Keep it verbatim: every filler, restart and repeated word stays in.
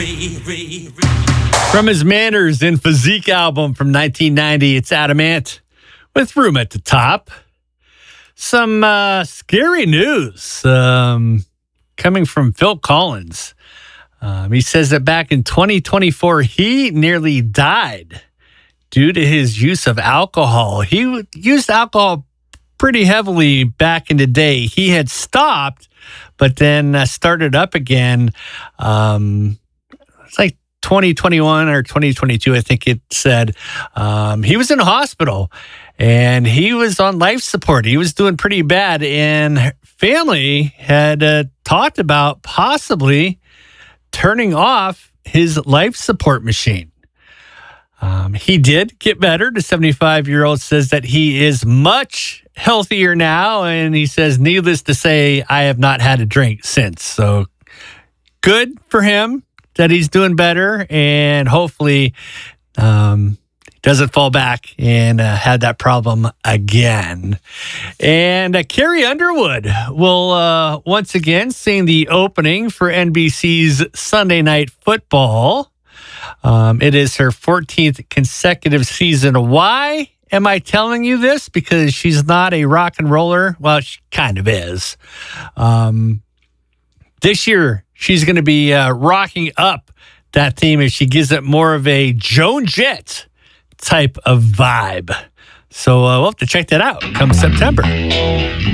From his Manners and Physique album from nineteen ninety, it's Adam Ant with Room at the Top. Some uh, scary news um, coming from Phil Collins. Um, he says that back in twenty twenty-four, he nearly died due to his use of alcohol. He w- used alcohol pretty heavily back in the day. He had stopped, but then uh, started up again. Um, it's like twenty twenty-one or twenty twenty-two, I think it said. Um, he was in a hospital and he was on life support. He was doing pretty bad, and family had uh, talked about possibly turning off his life support machine. Um, he did get better. The seventy-five-year-old says that he is much healthier now, and he says, needless to say, I have not had a drink since. So good for him that he's doing better, and hopefully um, doesn't fall back and uh, had that problem again. And uh, Carrie Underwood will uh, once again sing the opening for N B C's Sunday Night Football. Um, it is her fourteenth consecutive season. Why am I telling you this? Because she's not a rock and roller. Well, she kind of is. Um, this year, she's going to be uh, rocking up that theme as she gives it more of a Joan Jett type of vibe. So uh, we'll have to check that out come September.